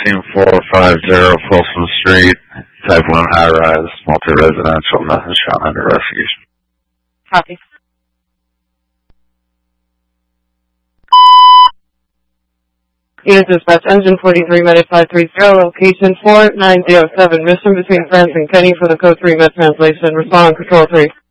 19450 Folsom Street, Type 1 high-rise, multi-residential, nothing shown under investigation. Copy. Unit dispatch, engine 43-530, location 4907, mission between France and Kenny for the code 3 med translation. Respond on control 3.